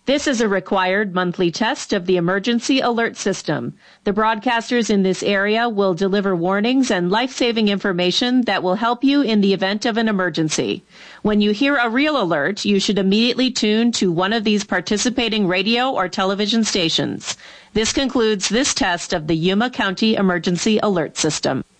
This is a required monthly test of the emergency alert system. The broadcasters in this area will deliver warnings and life-saving information that will help you in the event of an emergency. When you hear a real alert, you should immediately tune to one of these participating radio or television stations. This concludes this test of the Yuma County Emergency Alert System.